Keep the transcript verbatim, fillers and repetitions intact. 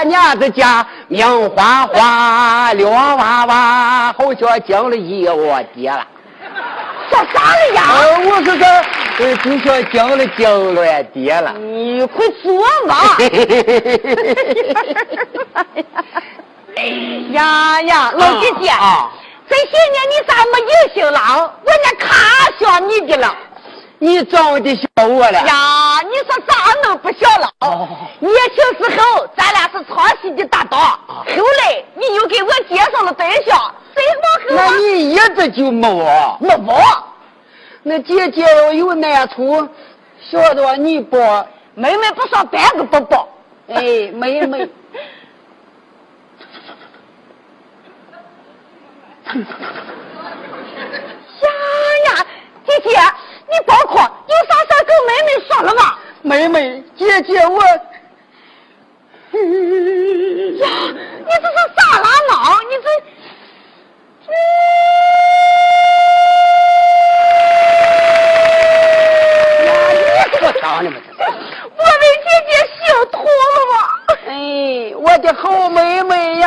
娘子家，名花花，刘娃娃，后脚经了一窝爹了。 说啥了呀？ 呃，我是说，呃，就说经了经了呀，爹了。 你会做吗？呀呀，老姐姐， 啊、 这些年你咋没有新郎？我那卡想你的了。 你真的笑我了呀！你说咋能不笑了？ 哦、 年轻时候咱俩是唱戏的搭档，啊、后来你又给我介绍了对象，谁往后？ 那你一直就没我， 没我。 那姐姐要有难处，晓得你不？ 妹妹不说半个不报。 哎，妹妹。 呀呀，姐姐，你包括有啥事跟妹妹说了吗？ 妹妹，姐姐我， 呀，你这是啥啦呢？你这， 呀，你我当你们这， 我为姐姐心痛了吗？ 哎，我的好妹妹呀！